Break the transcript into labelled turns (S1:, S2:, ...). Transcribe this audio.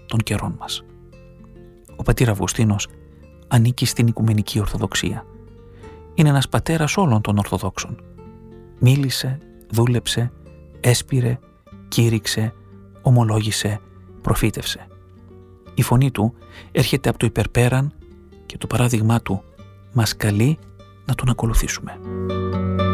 S1: των καιρών μας. Ο πατήρ Αυγουστίνος ανήκει στην Οικουμενική Ορθοδοξία. Είναι ένας πατέρας όλων των Ορθοδόξων. Μίλησε, δούλεψε, έσπηρε, κήρυξε, ομολόγησε, προφήτευσε. Η φωνή του έρχεται από το υπερπέραν και το παράδειγμά του μας καλεί να τον ακολουθήσουμε.